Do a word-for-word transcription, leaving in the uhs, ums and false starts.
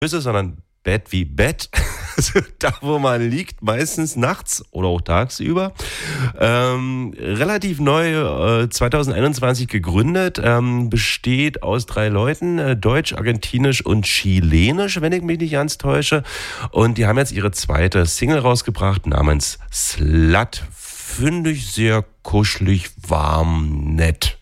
Füße, sondern Bett wie Bett. Also da, wo man liegt, meistens nachts oder auch tagsüber. Ähm, relativ neu, äh, zwanzig einundzwanzig gegründet, ähm, besteht aus drei Leuten, äh, deutsch, argentinisch und chilenisch, wenn ich mich nicht ganz täusche. Und die haben jetzt ihre zweite Single rausgebracht namens Slut. Finde ich sehr kuschelig, warm, nett.